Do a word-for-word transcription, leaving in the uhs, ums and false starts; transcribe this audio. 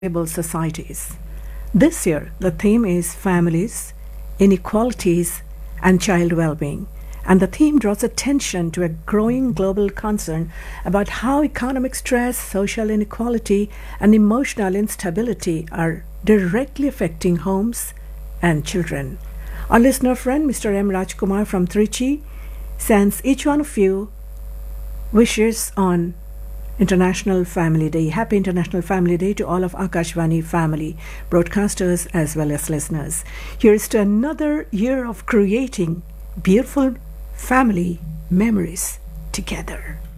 sustainable societies. This year, the theme is families, inequalities, and child well being. And the theme draws attention to a growing global concern about how economic stress, social inequality, and emotional instability are directly affecting homes and children. Our listener friend, Mister M. Rajkumar from Trichy, sends each one of you wishes on International Family Day. Happy International Family Day to all of Akashvani family broadcasters as well as listeners. Here's to another year of creating beautiful family memories together.